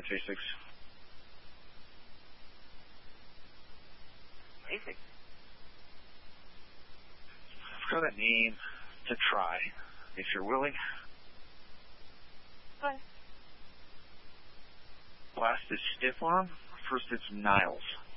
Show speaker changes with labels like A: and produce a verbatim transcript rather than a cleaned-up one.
A: three six.
B: Amazing.
A: I've got a name to try, if you're willing.
B: Fine.
A: Last is stiff on. First it's Niles.